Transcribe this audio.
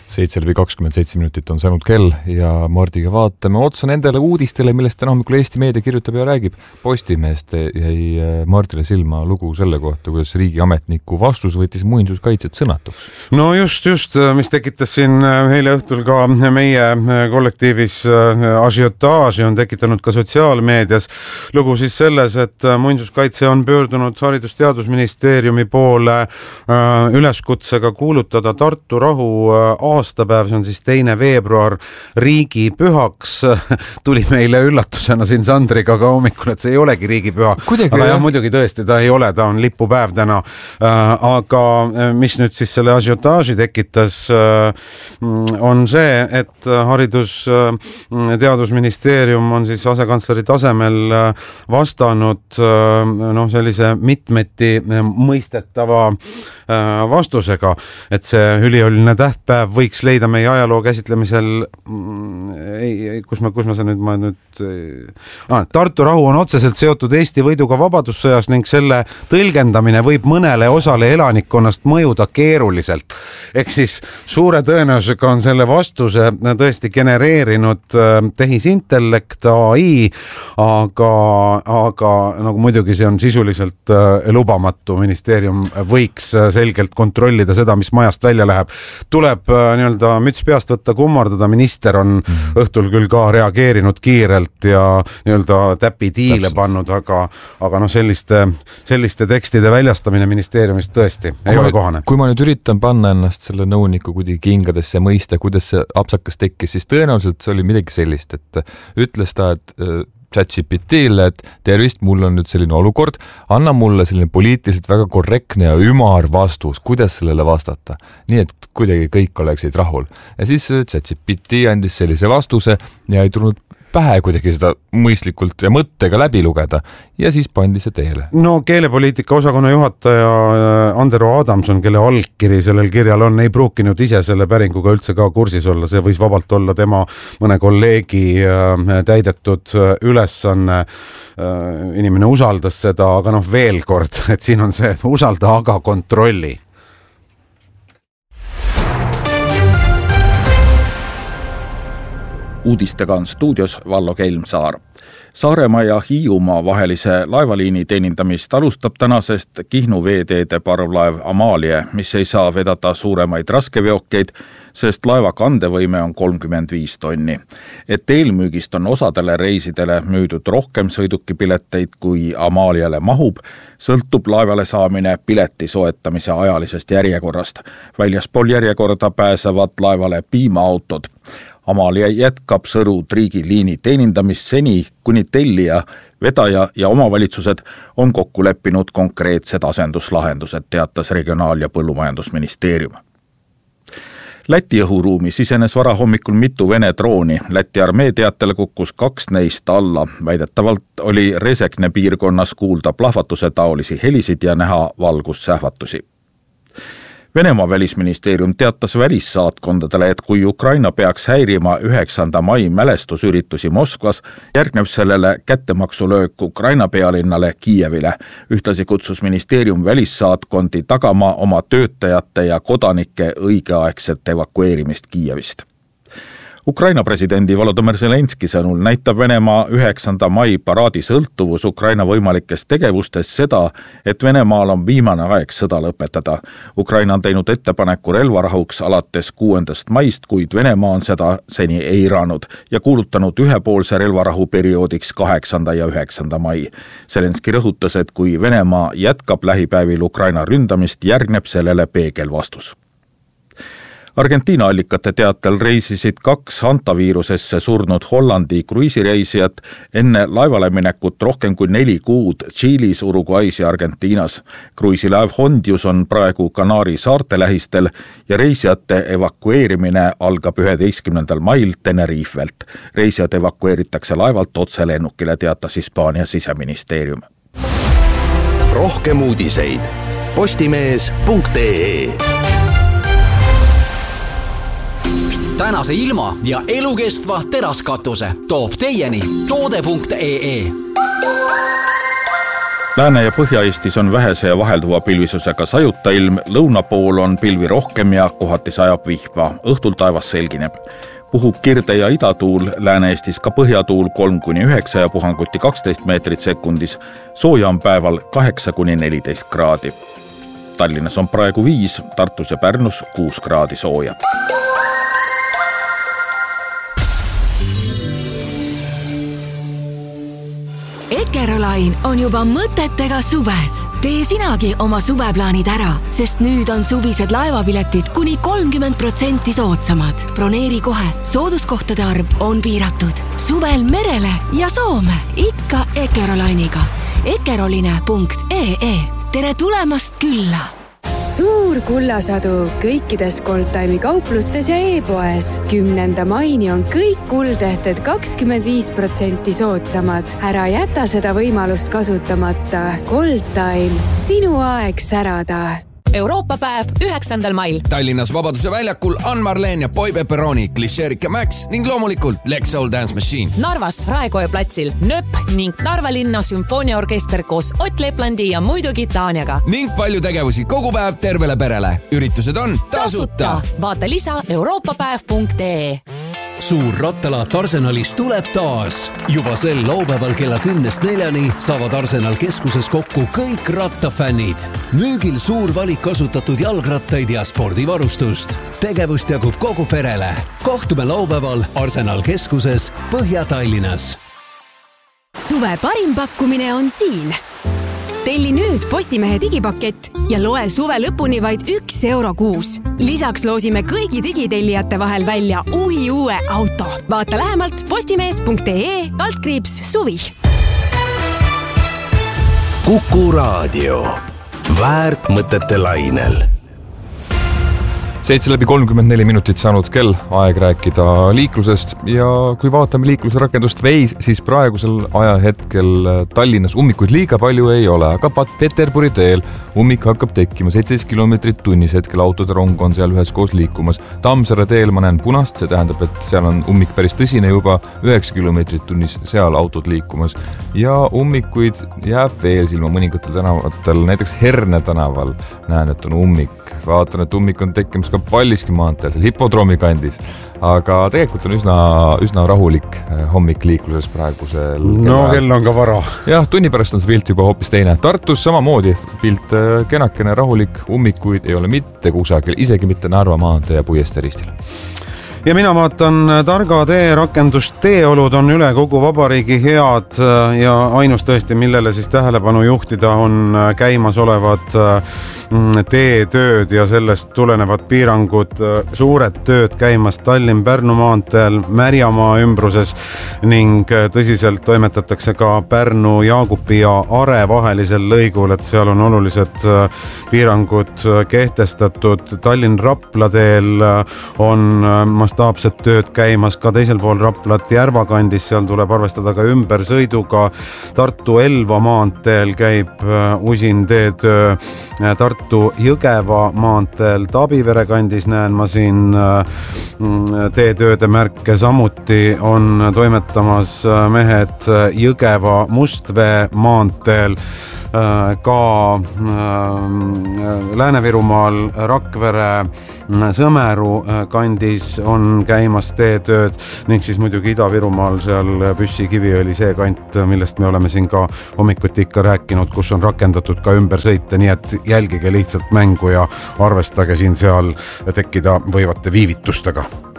7:27 on saanud kell ja Mardiga vaatame otsa nendele uudistele, millest täna hommikul Eesti meedia kirjutab ja räägib. Postimehest jäi Mardile silma lugu selle kohta, kuidas riigiametniku vastus võttis muinsuskaitset sõnatuks. No just, mis tekitas siin eile õhtul ka meie kollektiivis ažiotaaži, on tekitanud ka sotsiaalmeedias. Lugu siis selles, et muinsuskaitse on pöördunud Haridus-Teadusministeeriumi poole üleskutsega kuulutada Tartu rahu aastapäev, see on siis 2. veebruar riigipühaks. Tuli meile üllatusena siin Sandriga ka hommikul, et see ei olegi riigipüha. Aga jah, muidugi tõesti, ta ei ole, ta on lipupäev täna. Aga mis nüüd siis selle ažiotaaži tekitas, on see, et Haridus-Teadusministeerium on siis asekantsleri tasemel vastanud sellise mitmeti mõistetava vastusega, et see ülioluline tähtpäev võiks leida meie ajaloo käsitlemisel Tartu rahu on otseselt seotud Eesti võiduga vabadussõjas ning selle tõlgendamine võib mõnele osale elanikkonnast mõjuda keeruliselt. Ehk siis suure tõenäosusega on selle vastuse tõesti genereerinud tehisintellekt, AI, aga nagu muidugi see on sisuliselt lubamatu. Ministeerium võiks selgelt kontrollida seda, mis majast välja läheb. Tuleb nii-öelda müts peast võtta, kummardada. Minister on õhtul küll ka reageerinud kiirelt ja nii-öelda täpi diile pannud, aga selliste tekstide väljastamine ministeeriumist tõesti ei ole kohane. Kui ma nüüd üritan panna ennast selle nõuniku kuidagi kingadesse mõista, kuidas see apsakas tekkis, siis tõenäoliselt see oli midagi sellist, et ütles ta, et ChatGPT-le, et tervist, mul on nüüd selline olukord, anna mulle selline poliitiliselt väga korrektne ja ümar vastus, kuidas sellele vastata. Nii, et kuidagi kõik oleksid rahul. Ja siis ChatGPT andis sellise vastuse ja ei tulnud pähe kuidagi seda mõistlikult ja mõttega läbi lugeda ja siis pandi see teele. No keelepoliitika osakonna juhataja Andero Adamson, kelle allkiri sellel kirjal on, ei pruukinud ise selle päringuga üldse ka kursis olla. See võis vabalt olla tema mõne kolleegi täidetud ülesanne. Inimene usaldas seda, aga veel kord, et siin on see, et usalda, aga kontrolli. Uudistega on stuudios Vallo Kelmsaar. Saaremaa ja Hiiumaa vahelise laevaliini teenindamist alustab tänasest Kihnu veeteede parvlaev Amalie, mis ei saa vedada suuremaid raskeveokeid, sest laeva kandevõime on 35 tonni. Et eelmüügist on osadele reisidele müüdud rohkem sõidukipileteid kui Amaliale mahub, sõltub laevale saamine pileti soetamise ajalisest järjekorrast. Väljaspool järjekorda pääsevad laevale piimaautod. Amalia jätkab Sõru-Triigi liini teenindamist seni, kuni tellija, vedaja ja omavalitsused on kokku leppinud konkreetsed asenduslahendused, teatas Regionaal- ja Põllumajandusministeerium. Läti õhuruumi sisenes varahommikul mitu Vene drooni. Läti armee teatel kukkus 2 neist alla. Väidetavalt oli Resekne piirkonnas kuulda plahvatuse taolisi helisid ja näha valgussähvatusi. Venemaa välisministeerium teatas välissaatkondadele, et kui Ukraina peaks häirima 9. mai mälestusüritusi Moskvas, järgneb sellele kättemaksulöök Ukraina pealinnale Kiievile. Ühtlasi kutsus ministeerium välissaatkondi tagama oma töötajate ja kodanike õigeaegset evakueerimist Kiievist. Ukraina presidendi Volodymyr Zelenski sõnul näitab Venemaa 9. mai paraadi sõltuvus Ukraina võimalikest tegevustest seda, et Venemaal on viimane aeg sõda lõpetada. Ukraina on teinud ettepaneku relvarahuks alates 6. maist, kuid Venemaa on seda seni eiranud ja kuulutanud ühepoolse relvarahu perioodiks 8. ja 9. mai. Zelenski rõhutas, et kui Venemaa jätkab lähipäevil Ukraina ründamist, järgneb sellele peegelvastus. Argentiina allikate teatel reisisid 2 hantaviirusesse surnud Hollandi kruiisireisijat enne laevale minekut rohkem kui 4 kuud Tšiilis, Uruguay's ja Argentiinas. Kruiisilaev Hondius on praegu Kanaari saarte lähistel ja reisijate evakueerimine algab 11. mail Tenerifelt. Reisijad evakueeritakse laevalt otselennukile, teatas Hispaania siseministeerium. Rohkem uudiseid postimees.ee. Tänase ilma ja elukestva teraskatuse toob teieni toode.ee. Lääne- ja Põhja-Eestis on vähese ja vahelduva pilvisusega sajuta ilm, lõuna pool on pilvi rohkem ja kohati sajab vihma. Õhtul taevas selgineb. Puhub kirde- ja idatuul, Lääne-Eestis ka põhjatuul 3-9 ja puhanguti 12 meetrit sekundis. Sooja on päeval 8-14 kraadi. Tallinnas on praegu 5, Tartus ja Pärnus 6 kraadi sooja. Eckerolain on juba mõtetega suves. Tee sinagi oma suveplaanid ära, sest nüüd on suvised laevapiletid kuni 30% soodsamad. Broneeri kohe, sooduskohtade arv on piiratud. Suvel merele ja Soome, ikka Eckerolainiga. Eckeroline.ee. Tere tulemast külla! Suur kullasadu kõikides Goldtime'i kauplustes ja e-poes. 10. maini on kõik kuldehted 25% soodsamad. Ära jäta seda võimalust kasutamata. Goldtime, sinu aeg särada. Euroopa päev 9. mail. Tallinnas Vabaduse väljakul Ann-Marleen ja Boy Pepperoni, Klišerik ja Max ning loomulikult Lex Soul Dance Machine. Narvas Raekoja platsil Nöpp ning Narva linna sümfooniaorkester koos Ott Leplandi ja muidugi Taaniaga. Ning palju tegevusi kogu päev tervele perele. Üritused on tasuta. Vaata lisa euroopapäev.ee. Suur rattalaat Arsenalis tuleb taas. Juba sel laupäeval kella 10-4 saavad Arsenal keskuses kokku kõik rattafännid. Müügil suur valik kasutatud jalgrattaid ja spordivarustust. Tegevust jagub kogu perele. Kohtume laupäeval Arsenal keskuses Põhja-Tallinnas. Suve parim pakkumine on siin. Telli nüüd Postimehe digipakett ja loe suve lõpuni vaid €1 kuus. Lisaks loosime kõigi digitellijate vahel välja uue auto. Vaata lähemalt postimees.ee/suvi. Kuku Raadio. Väärt mõtete lainel. 7:34 saanud kell, aeg rääkida liiklusest ja kui vaatame liiklusrakendust Waze, siis praegusel ajahetkel Tallinnas ummikuid liiga palju ei ole, aga Peterburi teel ummik hakkab tekkima 17 kilomeetrit tunnis, hetkel autode rong on seal üheskoos liikumas. Tammsaare teel ma näen punast, see tähendab, et seal on ummik päris tõsine juba 9 kilomeetrit tunnis, seal autod liikumas ja ummikuid jääb veel silma mõningatel tänavatel, näiteks Herne tänaval näen, et on ummik. Vaatan, et ummik on tekkimas ka Palliski maanteel, seal hipodroomi kandis, aga tegelikult on üsna rahulik hommik liikluses praegusel kell on ka vara. Jah, tunni pärast on see pilt juba hoopis teine. Tartus samamoodi pilt kenakene rahulik, ummikuid ei ole mitte kusagil, isegi mitte Narva maantee ja Puiestee ristil. Ja mina vaatan Targa tee rakendust, teeolud on üle kogu vabariigi head ja ainus tõesti, millele siis tähelepanu juhtida on käimas olevad teetööd ja sellest tulenevad piirangud, suured tööd käimas Tallinn-Pärnu maanteel, Märjamaa ümbruses ning tõsiselt toimetatakse ka Pärnu, Jaagupi ja Are vahelisel lõigul, et seal on olulised piirangud kehtestatud. Tallinn-Rapla teel on mastaapsed tööd käimas ka teisel pool Raplat Järva kandis, seal tuleb arvestada ka ümbersõiduga. Tartu-Elva maanteel käib usin teetöö, Tartu-Jõgeva maanteel Tabivere kandis näen ma siin teetööde märke, samuti on toimetamas mehed Jõgeva Mustvee maanteel, ka Lääne-Virumaal Rakvere Sõmeru kandis on käimas teetööd ning siis muidugi Ida-Virumaal seal Püssi Kiviõli see kant, millest me oleme siin ka hommikuti ikka rääkinud, kus on rakendatud ka ümbersõite, nii et jälgige lihtsalt mängu ja arvestage siin seal tekkida võivate viivitustega.